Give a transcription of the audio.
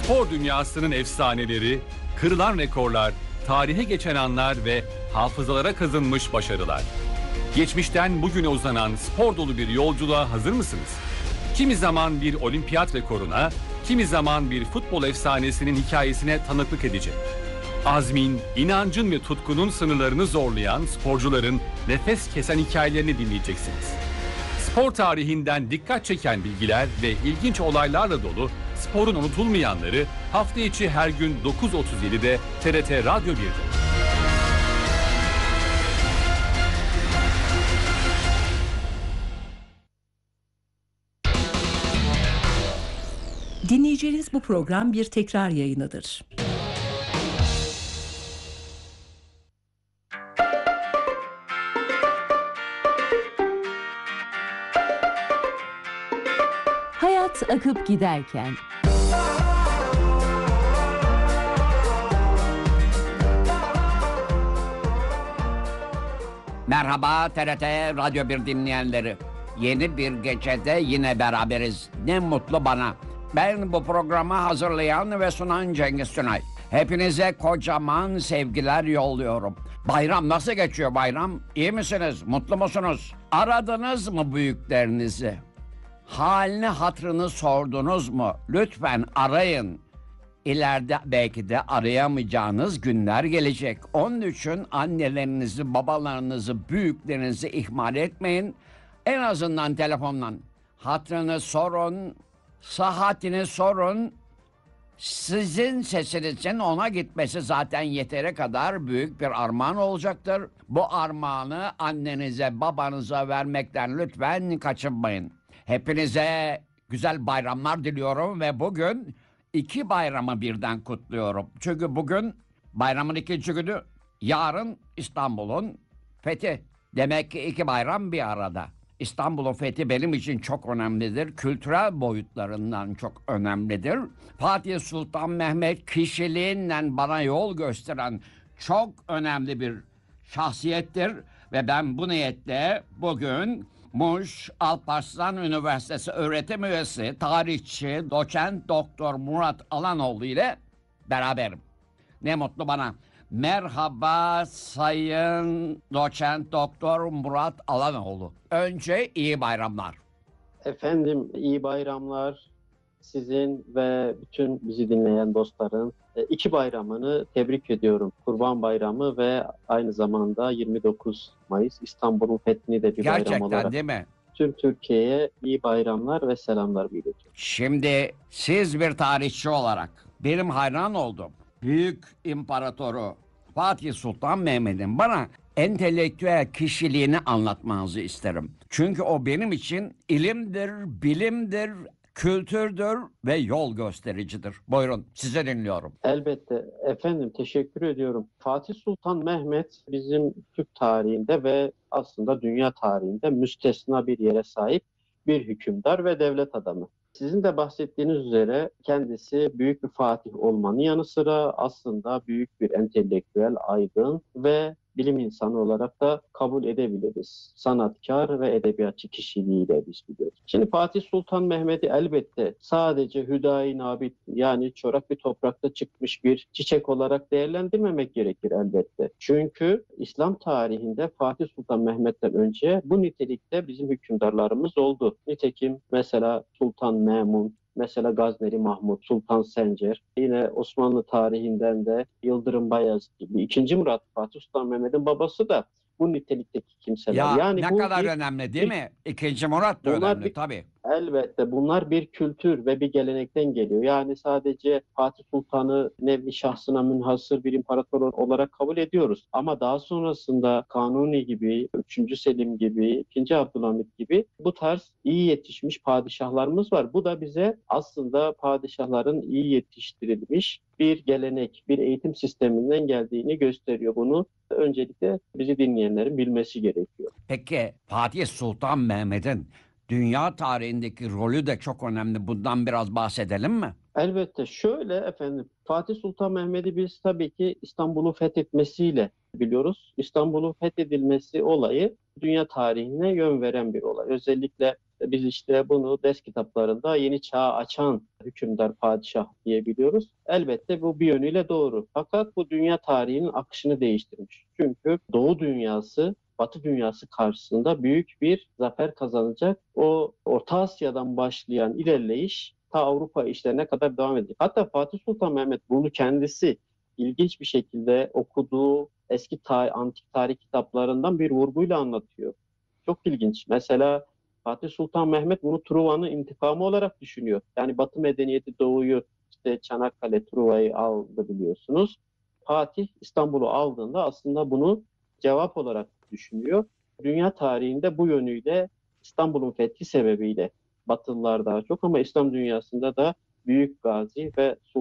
Spor dünyasının efsaneleri, kırılan rekorlar, tarihe geçen anlar ve hafızalara kazınmış başarılar. Geçmişten bugüne uzanan spor dolu bir yolculuğa hazır mısınız? Kimi zaman bir olimpiyat rekoruna, kimi zaman bir futbol efsanesinin hikayesine tanıklık edecek. Azmin, inancın ve tutkunun sınırlarını zorlayan sporcuların nefes kesen hikayelerini dinleyeceksiniz. Spor tarihinden dikkat çeken bilgiler ve ilginç olaylarla dolu sporun unutulmayanları hafta içi her gün 9.37'de TRT Radyo 1'de. Dinleyeceğiniz bu program bir tekrar yayınıdır. Hayat akıp giderken. Merhaba TRT Radyo 1 dinleyenleri. Yeni bir gecede yine beraberiz. Ne mutlu bana. Ben bu programı hazırlayan ve sunan Cengiz Sunay. Hepinize kocaman sevgiler yolluyorum. Bayram nasıl geçiyor bayram? İyi misiniz? Mutlu musunuz? Aradınız mı büyüklerinizi? Halini hatırını sordunuz mu? Lütfen arayın. İleride belki de arayamayacağınız günler gelecek. Onun için annelerinizi, babalarınızı, büyüklerinizi ihmal etmeyin. En azından telefondan hatırını sorun, sıhhatini sorun. Sizin sesinizin ona gitmesi zaten yeteri kadar büyük bir armağan olacaktır. Bu armağanı annenize, babanıza vermekten lütfen kaçınmayın. Hepinize güzel bayramlar diliyorum ve bugün 2 bayramı birden kutluyorum. Çünkü bugün bayramın 2. günü, yarın İstanbul'un fethi. Demek ki 2 bayram bir arada. İstanbul'un fethi benim için çok önemlidir. Kültürel boyutlarından çok önemlidir. Fatih Sultan Mehmet kişiliğinden bana yol gösteren çok önemli bir şahsiyettir. Ve ben bu niyetle bugün Muş Alparslan Üniversitesi öğretim üyesi, tarihçi, doçent doktor Murat Alanoğlu ile beraberim. Ne mutlu bana. Merhaba sayın doçent doktor Murat Alanoğlu. Önce iyi bayramlar. Efendim iyi bayramlar sizin ve bütün bizi dinleyen dostların 2 bayramını tebrik ediyorum. Kurban Bayramı ve aynı zamanda 29 Mayıs İstanbul'un fethini de bir bayram olarak. Gerçekten değil mi? Tüm Türkiye'ye iyi bayramlar ve selamlar iletiyorum. Şimdi siz bir tarihçi olarak benim hayran olduğum büyük imparatoru Fatih Sultan Mehmet'in bana entelektüel kişiliğini anlatmanızı isterim. Çünkü o benim için ilimdir, bilimdir, kültürdür ve yol göstericidir. Buyurun, size dinliyorum. Elbette efendim, teşekkür ediyorum. Fatih Sultan Mehmet bizim Türk tarihinde ve aslında dünya tarihinde müstesna bir yere sahip bir hükümdar ve devlet adamı. Sizin de bahsettiğiniz üzere kendisi büyük bir fatih olmanın yanı sıra aslında büyük bir entelektüel, aydın ve bilim insanı olarak da kabul edebiliriz. Sanatkar ve edebiyatçı kişiliğiyle biz biliyoruz. Şimdi Fatih Sultan Mehmet'i elbette sadece hüdayi nabit, yani çorak bir toprakta çıkmış bir çiçek olarak değerlendirmemek gerekir elbette. Çünkü İslam tarihinde Fatih Sultan Mehmet'ten önce bu nitelikte bizim hükümdarlarımız oldu. Nitekim mesela Sultan Memun, mesela Gazneli Mahmut, Sultan Sencer, yine Osmanlı tarihinden de Yıldırım Bayezid gibi. 2. Murat, Fatih Sultan Mehmet'in babası da bu nitelikteki kimseler. Ya yani ne bu kadar bir, önemli değil mi? 2. Murat da önemli tabii. Elbette bunlar bir kültür ve bir gelenekten geliyor. Yani sadece Fatih Sultan'ı nevi şahsına münhasır bir imparator olarak kabul ediyoruz. Ama daha sonrasında Kanuni gibi, 3. Selim gibi, 2. Abdülhamit gibi bu tarz iyi yetişmiş padişahlarımız var. Bu da bize aslında padişahların iyi yetiştirilmiş bir gelenek, bir eğitim sisteminden geldiğini gösteriyor. Bunu öncelikle bizi dinleyenlerin bilmesi gerekiyor. Peki Fatih Sultan Mehmet'in dünya tarihindeki rolü de çok önemli. Bundan biraz bahsedelim mi? Elbette. Şöyle efendim, Fatih Sultan Mehmet'i biz tabii ki İstanbul'u fethetmesiyle biliyoruz. İstanbul'un fethedilmesi olayı dünya tarihine yön veren bir olay. Özellikle Biz işte bunu ders kitaplarında yeni çağ açan hükümdar, padişah diyebiliyoruz. Elbette bu bir yönüyle doğru. Fakat bu dünya tarihinin akışını değiştirmiş. Çünkü Doğu dünyası, Batı dünyası karşısında büyük bir zafer kazanacak. O Orta Asya'dan başlayan ilerleyiş ta Avrupa işlerine kadar devam edecek. Hatta Fatih Sultan Mehmet bunu kendisi ilginç bir şekilde okuduğu eski antik tarih kitaplarından bir vurguyla anlatıyor. Çok ilginç. Mesela Fatih Sultan Mehmet bunu Truva'nın intikamı olarak düşünüyor. Yani Batı medeniyeti Doğu'yu, işte Çanakkale, Truva'yı aldı biliyorsunuz. Fatih İstanbul'u aldığında aslında bunu cevap olarak düşünüyor. Dünya tarihinde bu yönüyle İstanbul'un fethi sebebiyle Batılılar daha çok ama İslam dünyasında da büyük gazi ve